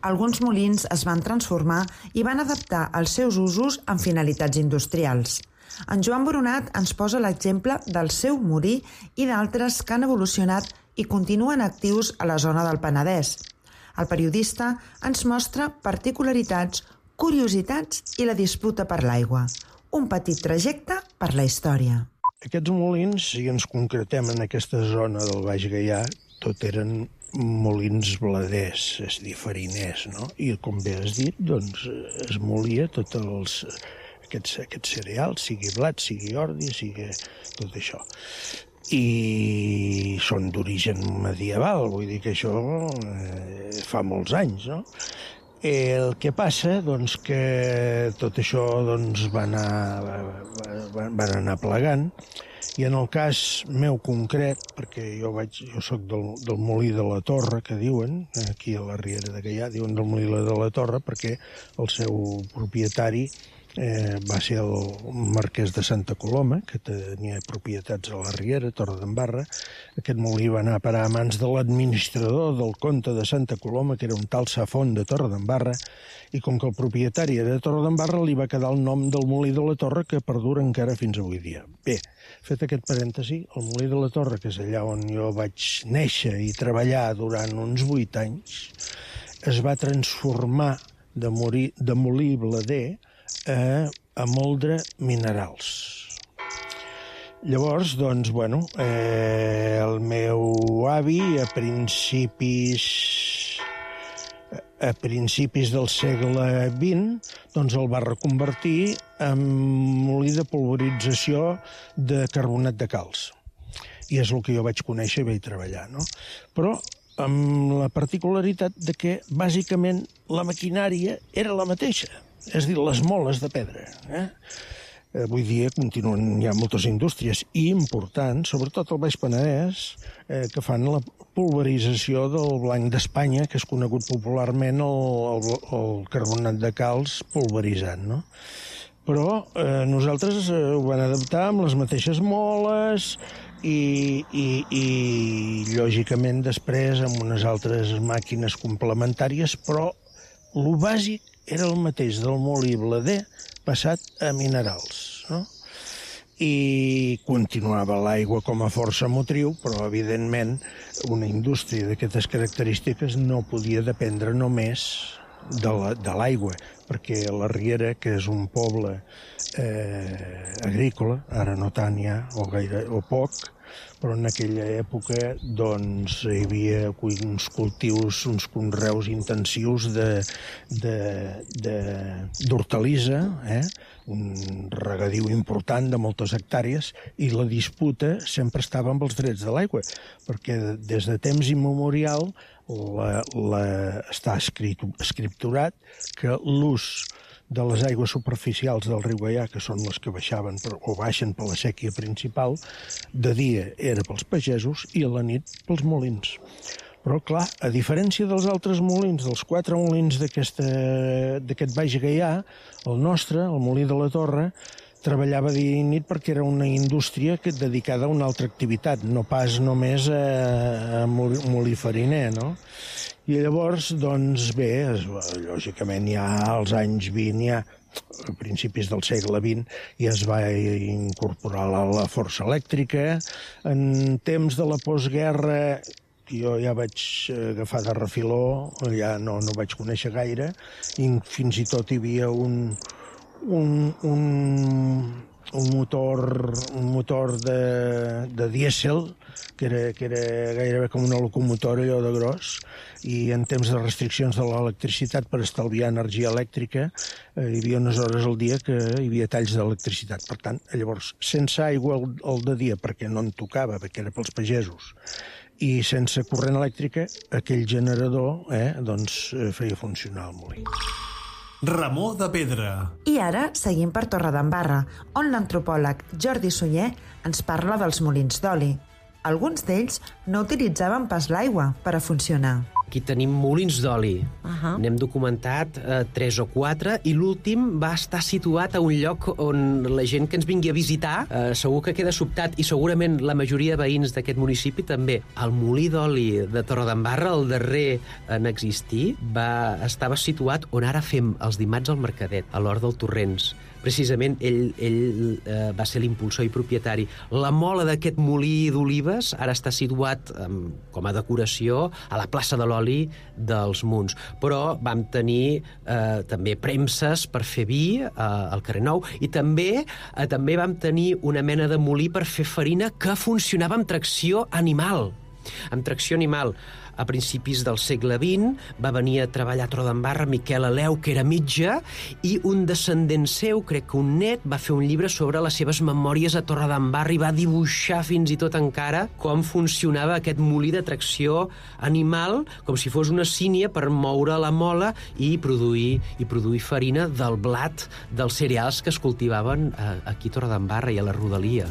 alguns molins es van transformar i van adaptar els seus usos amb finalitats industrials. En Joan Boronat ens posa l'exemple del seu molí i d'altres que han evolucionat i continuen actius a la zona del Penedès. El periodista ens mostra particularitats, curiositats i la disputa per l'aigua. Un petit trajecte per la història. Aquests molins, si ens concretem en aquesta zona del Baix Gaià, tot eren molins bladers, és a dir, fariners, no? I com bé has dit, doncs es molia tots aquests cereals, sigui blat, sigui ordi, sigui tot això. I són d'origen medieval, vull dir que això fa molts anys, no? El que passa, doncs, que tot això doncs, van anar plegant, i en el cas meu concret, perquè jo soc del Molí de la Torre, que diuen, aquí a la Riera de Gaià, diuen del Molí de la Torre, perquè el seu propietari va ser el marquès de Santa Coloma, que tenia propietats a la Riera, Torredembarra. Aquest molí va anar a parar a mans de l'administrador del comte de Santa Coloma, que era un tal Safont de Torredembarra, i com que el propietari era de Torredembarra, li va quedar el nom del Molí de la Torre, que perdura encara fins avui dia. Bé, fet aquest parèntesi, el Molí de la Torre, que és allà on jo vaig néixer i treballar durant uns 8 anys, es va transformar de molí blader a moldre minerals. Llavors, doncs, bueno, el meu avi a principis del segle XX doncs el va reconvertir en molí de polvorització de carbonat de calç. I és el que jo vaig conèixer i vaig treballar, no? Però amb la particularitat de que, bàsicament, la maquinària era la mateixa, és a dir, les moles de pedra. Avui dia hi ha moltes indústries i importants, sobretot al Baix Penedès, que fan la pulverització del blanc d'Espanya, que és conegut popularment el carbonat de calç pulveritzat, no? Però nosaltres ho vam adaptar amb les mateixes moles i lògicament, després, amb unes altres màquines complementàries, però el bàsic era el mateix del molí blader passat a minerals, no? I continuava l'aigua com a força motriu, però, evidentment, una indústria d'aquestes característiques no podia dependre només de l'aigua, perquè la Riera, que és un poble agrícola, ara no tant ja, o poc, però en aquella època doncs, hi havia uns cultius, uns conreus intensius d'hortalissa, un regadiu important de moltes hectàrees, i la disputa sempre estava amb els drets de l'aigua, perquè des de temps immemorial està escripturat que l'ús de les aigües superficials del riu Gaià, que són les que baixaven o baixen per la séquia principal, de dia era pels pagesos i a la nit pels molins. Però, clar, a diferència dels altres molins, dels 4 molins d'aquest Baix Gaià, el nostre, el Molí de la Torre, treballava dia i nit perquè era una indústria dedicada a una altra activitat, no pas només a molí fariner, no? I llavors, doncs bé, lògicament ja als anys 20, ja a principis del segle XX, ja es va incorporar la força elèctrica. En temps de la postguerra, jo ja vaig agafar de refiló, ja no vaig conèixer gaire, i fins i tot hi havia un motor de dièsel que era gairebé com una locomotora, allò de gros, i en temps de restriccions de l'electricitat per estalviar energia elèctrica hi havia unes hores al dia que hi havia talls d'electricitat. Per tant, llavors, sense aigua al de dia, perquè no en tocava, perquè era pels pagesos, i sense corrent elèctrica, aquell generador doncs feia funcionar el molí. Ramó de Pedra. I ara seguim per Torredembarra, on l'antropòleg Jordi Sunyer ens parla dels molins d'oli. Alguns d'ells no utilitzaven pas l'aigua per a funcionar. Aquí tenim molins d'oli. N'hem documentat 3 o 4 i l'últim va estar situat a un lloc on la gent que ens vingui a visitar segur que queda sobtat, i segurament la majoria de veïns d'aquest municipi també. El molí d'oli de Torredembarra, el darrer en existir, estava situat on ara fem els dimarts al Mercadet, a l'Hort del Torrents. Precisament ell va ser l'impulsor i propietari. La mola d'aquest molí d'olives ara està situat com a decoració a la plaça de l'Oli dels Munts. Però vam tenir també premses per fer vi al carrer Nou, i també vam tenir una mena de molí per fer farina que funcionava amb tracció animal. A principis del segle XX va venir a treballar a Torredembarra Miquel Aleu, que era metge, i un descendent seu, crec que un net, va fer un llibre sobre les seves memòries a Torredembarra i va dibuixar fins i tot encara com funcionava aquest molí de tracció animal, com si fos una sínia per moure la mola i produir farina del blat dels cereals que es cultivaven aquí a Torredembarra i a la rodalia.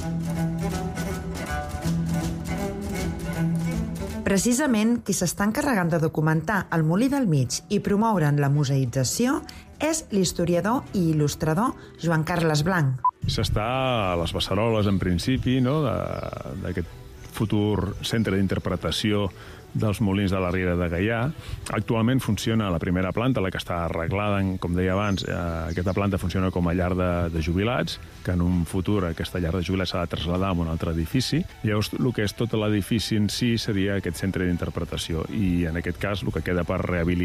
Precisament, qui s'està encarregant de documentar el Molí del Mig i promoure'n la museïtzació és l'historiador i il·lustrador Joan Carles Blanc. S'està a les Beceroles, en principi, no?, d'aquest futur centre d'interpretació dels molins de la Riera de Gaià. Actualment funciona a la primera planta, la que està arreglada, com deia abans. Aquesta planta funciona com a llar de jubilats, que en un futur aquesta llar de jubilats s'ha de traslladar a un altre edifici. Llavors, el que és tot l'edifici en si seria aquest centre d'interpretació, i en aquest cas el que queda per rehabilitar